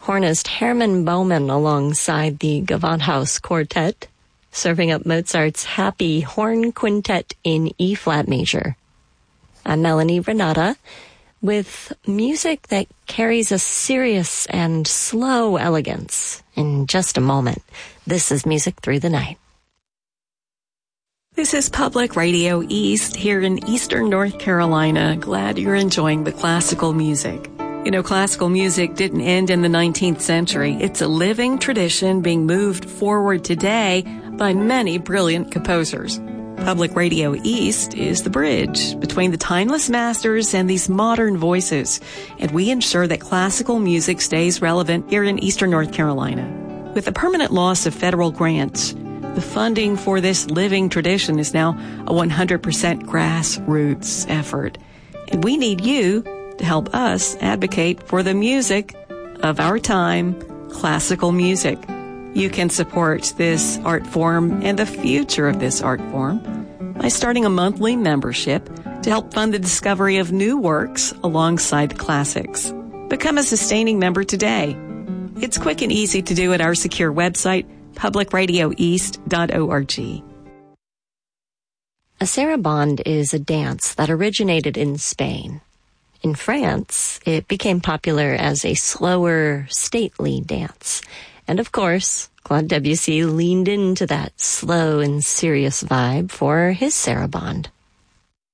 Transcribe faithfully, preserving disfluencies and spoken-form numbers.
Hornist Hermann Baumann alongside the Gewandhaus Quartet, serving up Mozart's Happy Horn Quintet in E-flat major. I'm Melanie Renata with music that carries a serious and slow elegance. In just a moment, this is Music Through the Night. This is Public Radio East here in Eastern North Carolina. Glad you're enjoying the classical music. You know, classical music didn't end in the nineteenth century. It's a living tradition being moved forward today by many brilliant composers. Public Radio East is the bridge between the timeless masters and these modern voices, and we ensure that classical music stays relevant here in Eastern North Carolina. With the permanent loss of federal grants, the funding for this living tradition is now a one hundred percent grassroots effort. And we need you to help us advocate for the music of our time, classical music. You can support this art form and the future of this art form by starting a monthly membership to help fund the discovery of new works alongside the classics. Become a sustaining member today. It's quick and easy to do at our secure website, public radio east dot org. A sarabande is a dance that originated in Spain. In France, it became popular as a slower, stately dance. And of course, Claude Debussy leaned into that slow and serious vibe for his sarabande.